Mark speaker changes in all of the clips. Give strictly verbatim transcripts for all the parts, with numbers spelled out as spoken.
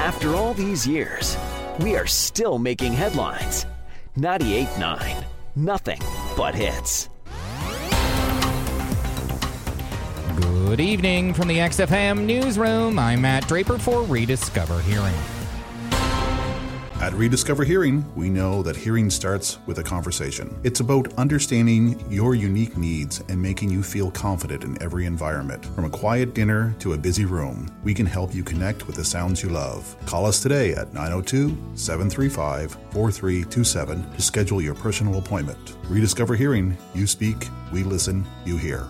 Speaker 1: After all these years, we are still making headlines. ninety-eight point nine, nothing but hits.
Speaker 2: Good evening from the X F M Newsroom. I'm Matt Draper for Rediscover Hearing.
Speaker 3: At Rediscover Hearing, we know that hearing starts with a conversation. It's about understanding your unique needs and making you feel confident in every environment. From a quiet dinner to a busy room, we can help you connect with the sounds you love. Call us today at nine oh two, seven three five, four three two seven to schedule your personal appointment. Rediscover Hearing, you speak, we listen, you hear.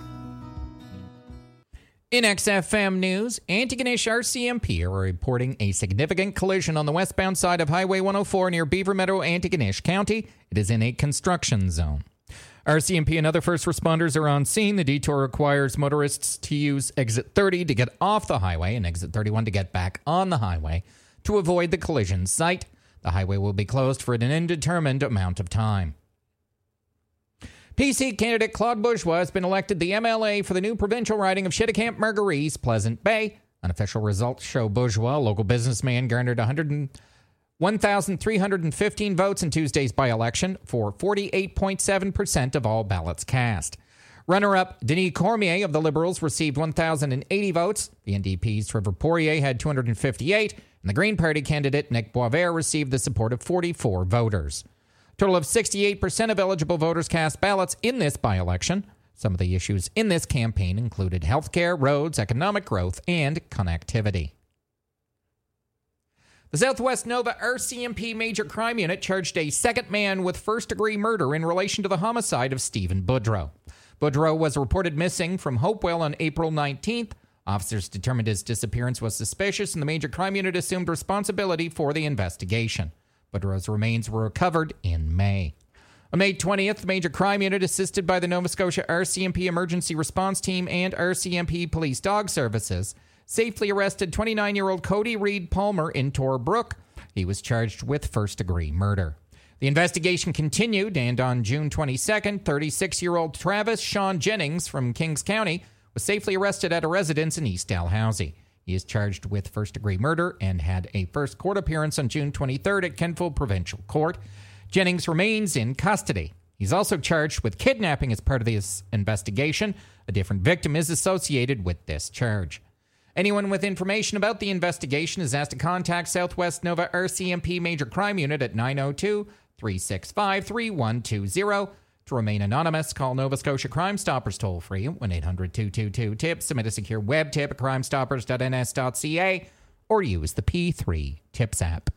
Speaker 2: In X F M News, Antigonish R C M P are reporting a significant collision on the westbound side of Highway one oh four near Beaver Meadow, Antigonish County. It is in a construction zone. R C M P and other first responders are on scene. The detour requires motorists to use exit thirty to get off the highway and exit thirty-one to get back on the highway to avoid the collision site. The highway will be closed for an indeterminate amount of time. P C candidate Claude Bourgeois has been elected the M L A for the new provincial riding of Cheticamp Margaries, Pleasant Bay. Unofficial results show Bourgeois, a local businessman, garnered one thousand three hundred fifteen votes in Tuesday's by-election for forty-eight point seven percent of all ballots cast. Runner-up Denis Cormier of the Liberals received one thousand eighty votes. The N D P's Trevor Poirier had two hundred fifty-eight, and the Green Party candidate Nick Boisvert received the support of forty-four voters. Total of sixty-eight percent of eligible voters cast ballots in this by-election. Some of the issues in this campaign included healthcare, roads, economic growth, and connectivity. The Southwest Nova R C M P Major Crime Unit charged a second man with first-degree murder in relation to the homicide of Stephen Boudreau. Boudreau was reported missing from Hopewell on April nineteenth. Officers determined his disappearance was suspicious, and the Major Crime Unit assumed responsibility for the investigation. Boudreau's remains were recovered in May. On May twentieth, the Major Crime Unit, assisted by the Nova Scotia R C M P Emergency Response Team and R C M P Police Dog Services, safely arrested twenty-nine-year-old Cody Reed Palmer in Torbrook. He was charged with first-degree murder. The investigation continued, and on June twenty-second, thirty-six-year-old Travis Sean Jennings from Kings County was safely arrested at a residence in East Dalhousie. He is charged with first-degree murder and had a first court appearance on June twenty-third at Kentville Provincial Court. Jennings remains in custody. He's also charged with kidnapping as part of this investigation. A different victim is associated with this charge. Anyone with information about the investigation is asked to contact Southwest Nova R C M P Major Crime Unit at nine oh two, three six five, three one two zero. To remain anonymous, call Nova Scotia Crime Stoppers toll-free at one eight hundred two two two TIP, submit a secure web tip at crime stoppers dot n s dot c a, or use the P three Tips app.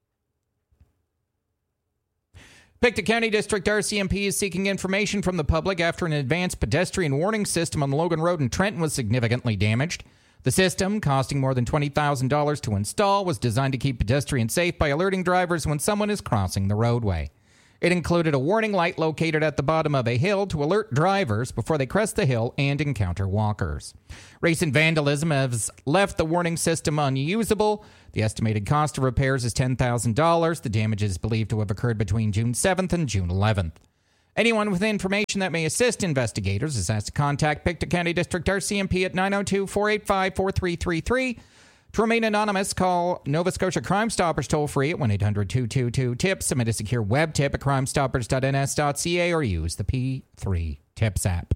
Speaker 2: Pictou County District R C M P is seeking information from the public after an advanced pedestrian warning system on Logan Road in Trenton was significantly damaged. The system, costing more than twenty thousand dollars to install, was designed to keep pedestrians safe by alerting drivers when someone is crossing the roadway. It included a warning light located at the bottom of a hill to alert drivers before they crest the hill and encounter walkers. Recent vandalism has left the warning system unusable. The estimated cost of repairs is ten thousand dollars. The damage is believed to have occurred between June seventh and June eleventh. Anyone with information that may assist investigators is asked to contact Pictou County District R C M P at nine oh two, four eight five, four three three three. To remain anonymous, call Nova Scotia Crime Stoppers toll-free at one eight hundred two two two TIP, submit a secure web tip at crime stoppers dot n s dot c a, or use the P three Tips app.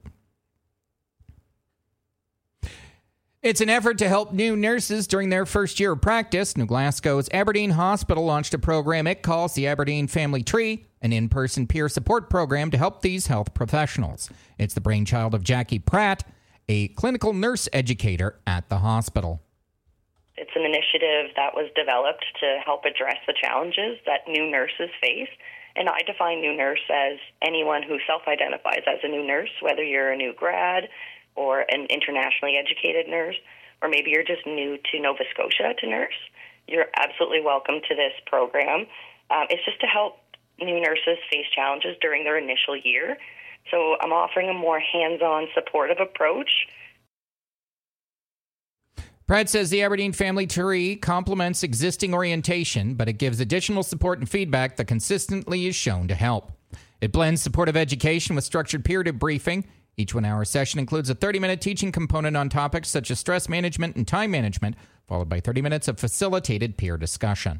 Speaker 2: It's an effort to help new nurses during their first year of practice. New Glasgow's Aberdeen Hospital launched a program it calls the Aberdeen Family Tree, an in-person peer support program to help these health professionals. It's the brainchild of Jackie Pratt, a clinical nurse educator at the hospital.
Speaker 4: It's an initiative that was developed to help address the challenges that new nurses face. And I define new nurse as anyone who self-identifies as a new nurse, whether you're a new grad or an internationally educated nurse, or maybe you're just new to Nova Scotia to nurse. You're absolutely welcome to this program. Um, it's just to help new nurses face challenges during their initial year. So I'm offering a more hands-on, supportive approach.
Speaker 2: Pratt says the Aberdeen Family Tree complements existing orientation, but it gives additional support and feedback that consistently is shown to help. It blends supportive education with structured peer debriefing. Each one-hour session includes a thirty-minute teaching component on topics such as stress management and time management, followed by thirty minutes of facilitated peer discussion.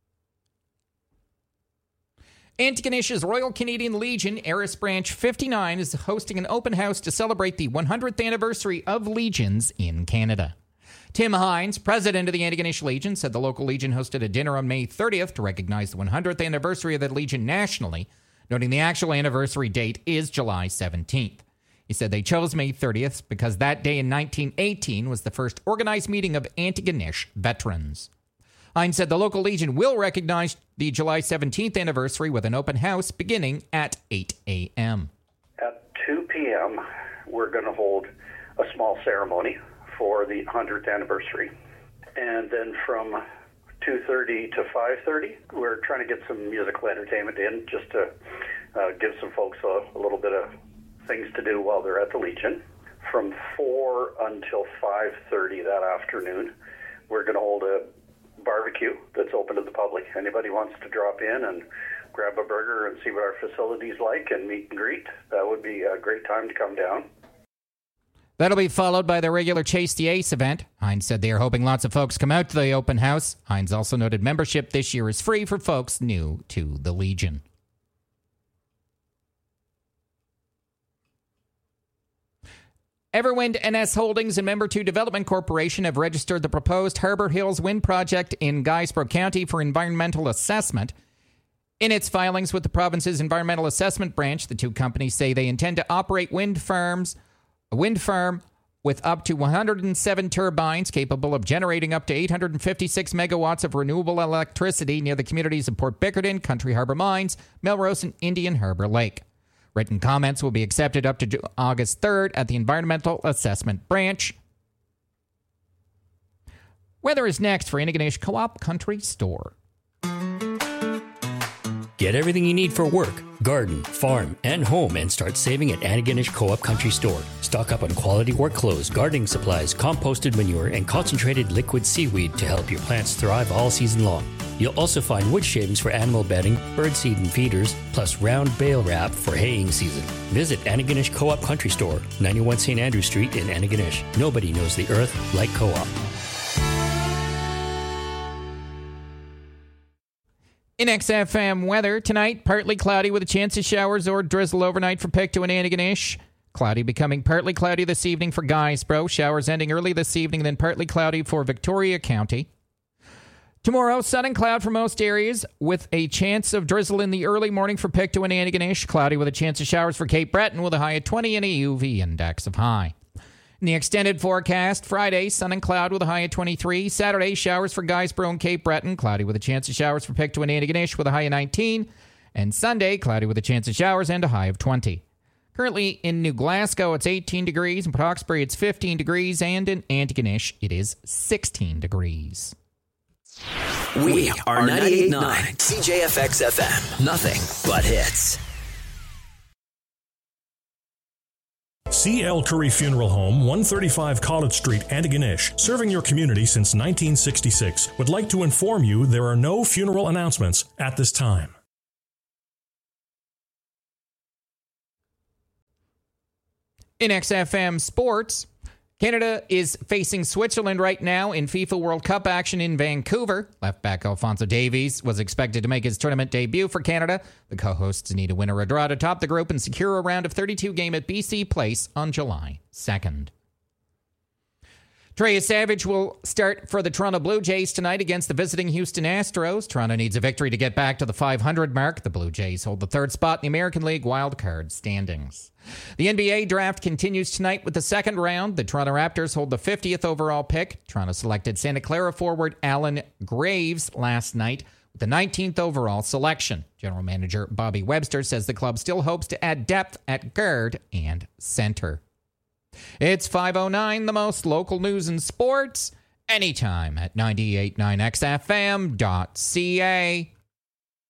Speaker 2: Antigonish's Royal Canadian Legion Eris Branch fifty-nine is hosting an open house to celebrate the one hundredth anniversary of Legions in Canada. Tim Hines, president of the Antigonish Legion, said the local Legion hosted a dinner on May thirtieth to recognize the one hundredth anniversary of the Legion nationally, noting the actual anniversary date is July seventeenth. He said they chose May thirtieth because that day in nineteen eighteen was the first organized meeting of Antigonish veterans. Hines said the local Legion will recognize the July seventeenth anniversary with an open house beginning at eight a.m.
Speaker 5: At two p.m., we're going to hold a small ceremony for the one hundredth anniversary. And then from two thirty to five thirty, we're trying to get some musical entertainment in just to uh, give some folks a, a little bit of things to do while they're at the Legion. From four until five thirty that afternoon, we're going to hold a barbecue that's open to the public. Anybody wants to drop in and grab a burger and see what our facility's like and meet and greet, that would be a great time to come down.
Speaker 2: That'll be followed by the regular Chase the Ace event. Hines said they are hoping lots of folks come out to the open house. Hines also noted membership this year is free for folks new to the Legion. Everwind N S Holdings and Member two Development Corporation have registered the proposed Harbour Hills Wind Project in Guysborough County for environmental assessment. In its filings with the province's Environmental Assessment Branch, the two companies say they intend to operate wind farms, a wind farm with up to one hundred seven turbines capable of generating up to eight hundred fifty-six megawatts of renewable electricity near the communities of Port Bickerton, Country Harbour Mines, Melrose, and Indian Harbour Lake. Written comments will be accepted up to August third at the Environmental Assessment Branch. Weather is next for Antigonish Co-op Country Store.
Speaker 6: Get everything you need for work, garden, farm, and home and start saving at Antigonish Co-op Country Store. Stock up on quality work clothes, gardening supplies, composted manure, and concentrated liquid seaweed to help your plants thrive all season long. You'll also find wood shavings for animal bedding, birdseed and feeders, plus round bale wrap for haying season. Visit Antigonish Co-op Country Store, ninety-one Saint Andrew Street in Antigonish. Nobody knows the earth like Co-op.
Speaker 2: In X F M weather, tonight, partly cloudy with a chance of showers or drizzle overnight for Pictou and Antigonish. Cloudy becoming partly cloudy this evening for Guysborough. Showers ending early this evening, then partly cloudy for Victoria County. Tomorrow, sun and cloud for most areas, with a chance of drizzle in the early morning for Pictou and Antigonish. Cloudy with a chance of showers for Cape Breton with a high of twenty and a U V index of high. In the extended forecast, Friday, sun and cloud with a high of twenty-three. Saturday, showers for Guysborough and Cape Breton. Cloudy with a chance of showers for Pictou and Antigonish with a high of nineteen. And Sunday, cloudy with a chance of showers and a high of twenty. Currently in New Glasgow, it's eighteen degrees. In Port Hawkesbury, it's fifteen degrees. And in Antigonish, it is sixteen degrees.
Speaker 1: We are ninety-eight point nine C J F X F M. Nothing but hits.
Speaker 7: C L. Curry Funeral Home, one thirty-five College Street, Antigonish, serving your community since nineteen sixty-six, would like to inform you there are no funeral announcements at this time.
Speaker 2: In X F M Sports, Canada is facing Switzerland right now in FIFA World Cup action in Vancouver. Left-back Alphonso Davies was expected to make his tournament debut for Canada. The co-hosts need a win or a draw to top the group and secure a round of thirty-two game at B C Place on July second. Trey Savage will start for the Toronto Blue Jays tonight against the visiting Houston Astros. Toronto needs a victory to get back to the five hundred mark. The Blue Jays hold the third spot in the American League wildcard standings. The N B A draft continues tonight with the second round. The Toronto Raptors hold the fiftieth overall pick. Toronto selected Santa Clara forward Alan Graves last night with the nineteenth overall selection. General Manager Bobby Webster says the club still hopes to add depth at guard and center. It's five oh nine, the most local news and sports, anytime at ninety-eight point nine X F M dot C A.